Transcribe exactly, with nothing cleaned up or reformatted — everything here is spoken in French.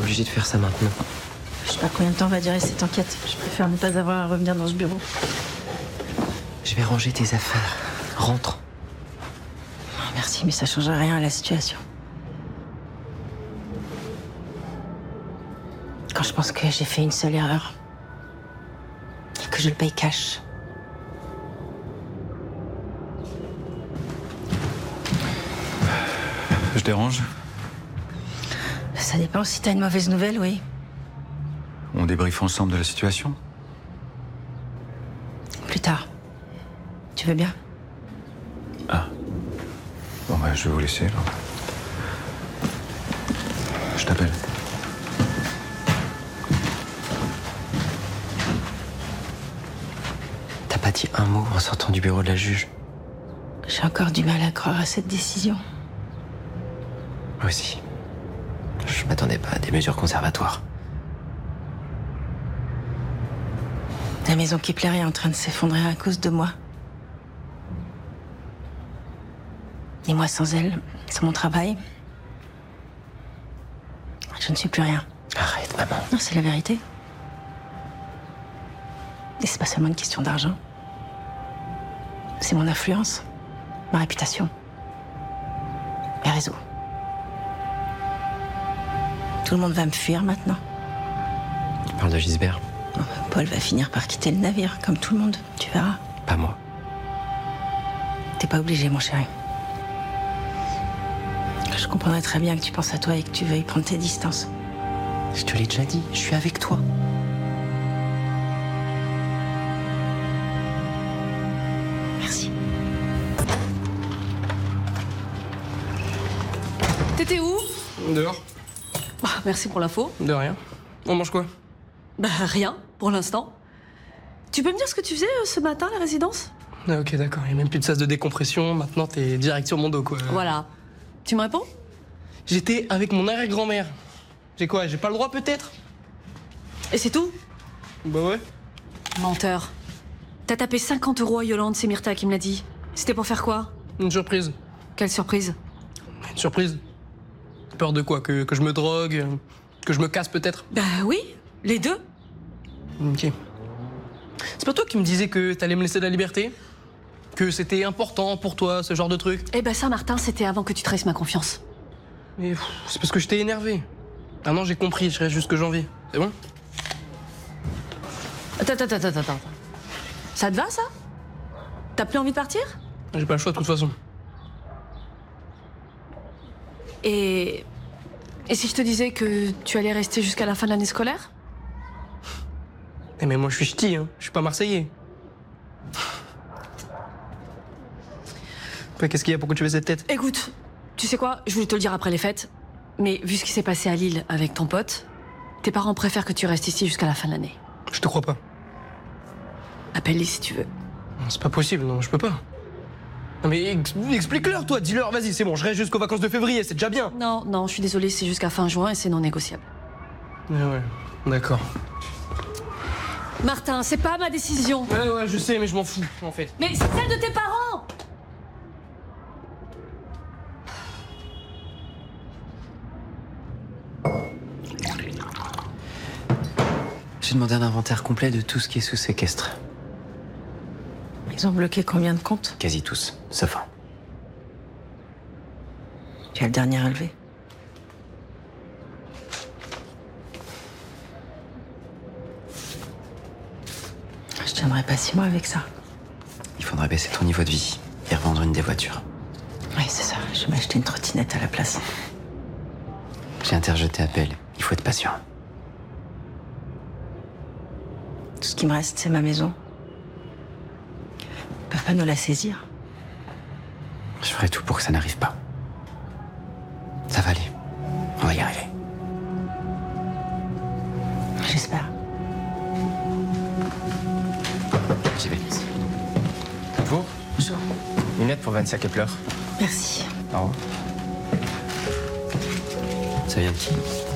obligé de faire ça maintenant. Je sais pas combien de temps va durer cette enquête. Je préfère ne pas avoir à revenir dans ce bureau. Je vais ranger tes affaires. Rentre. Oh, merci, mais ça change rien à la situation. Quand je pense que j'ai fait une seule erreur, et que je le paye cash. Je dérange? Ça dépend, si t'as une mauvaise nouvelle, oui. On débriefe ensemble de la situation? Plus tard. Tu veux bien? Ah. Bon bah je vais vous laisser alors. Je t'appelle. T'as pas dit un mot en sortant du bureau de la juge? J'ai encore du mal à croire à cette décision. Moi aussi. Je m'attendais pas à des mesures conservatoires. La maison qui plairait est en train de s'effondrer à cause de moi. Et moi sans elle, sans mon travail, je ne suis plus rien. Arrête, maman. Non, c'est la vérité. Et c'est pas seulement une question d'argent. C'est mon influence, ma réputation, mes réseaux. Tout le monde va me fuir maintenant. Tu parles de Gisbert? Paul va finir par quitter le navire, comme tout le monde, tu verras. Pas moi. T'es pas obligé, mon chéri. Je comprendrais très bien que tu penses à toi et que tu veuilles prendre tes distances. Je te l'ai déjà dit, je suis avec toi. Merci. T'étais où? Dehors. Bah, merci pour l'info. De rien. On mange quoi? Bah, rien, pour l'instant. Tu peux me dire ce que tu faisais euh, ce matin à la résidence? Ah, ok, d'accord. Il n'y a même plus de sas de décompression. Maintenant, t'es direct sur mon dos, quoi. Voilà. Tu me réponds? J'étais avec mon arrière-grand-mère. J'ai quoi? J'ai pas le droit, peut-être? Et c'est tout? Bah ouais. Menteur. T'as tapé cinquante euros à Yolande, c'est Myrtha qui me l'a dit. C'était pour faire quoi? Une surprise. Quelle surprise? Une surprise. Peur de quoi? Que, que je me drogue? euh, Que je me casse, peut-être? Bah oui, les deux. Ok. C'est pas toi qui me disais que t'allais me laisser de la liberté? Que c'était important pour toi, ce genre de truc? Eh ben ça, Martin, c'était avant que tu trahisses ma confiance. Mais pff, c'est parce que je t'ai énervé. Maintenant, j'ai compris, je reste jusque janvier. C'est bon? Attends, attends, attends, attends. Ça te va, ça? T'as plus envie de partir? J'ai pas le choix, de toute façon. Et... Et si je te disais que tu allais rester jusqu'à la fin de l'année scolaire? Eh mais moi, je suis ch'ti, hein. Je suis pas marseillais. Après, qu'est-ce qu'il y a? Pourquoi tu fais cette tête? Écoute, tu sais quoi? Je voulais te le dire après les fêtes. Mais vu ce qui s'est passé à Lille avec ton pote, tes parents préfèrent que tu restes ici jusqu'à la fin de l'année. Je te crois pas. Appelle-les si tu veux. Non, c'est pas possible, non, je peux pas. Non mais ex- explique-leur, toi, dis-leur, vas-y, c'est bon, je reste jusqu'aux vacances de février, c'est déjà bien. Non, non, je suis désolée, c'est jusqu'à fin juin et c'est non négociable. Ouais, ouais, d'accord. Martin, c'est pas ma décision. Ouais, ouais, je sais, mais je m'en fous, en fait. Mais c'est celle de tes parents. J'ai demandé un inventaire complet de tout ce qui est sous séquestre. Ils ont bloqué combien de comptes? Quasi tous, sauf un. Tu as le dernier à relever. Je tiendrai pas six mois avec ça. Il faudrait baisser ton niveau de vie et revendre une des voitures. Oui, c'est ça. Je vais m'acheter une trottinette à la place. J'ai interjeté appel. Il faut être patient. Tout ce qui me reste, c'est ma maison. Ils peuvent pas nous la saisir. Je ferai tout pour que ça n'arrive pas. Ça va aller. On va y arriver. J'espère. J'y vais. Bonjour. Bonjour. Une lettre pour Vanessa Kepler. Merci. Au revoir. Ça vient de qui?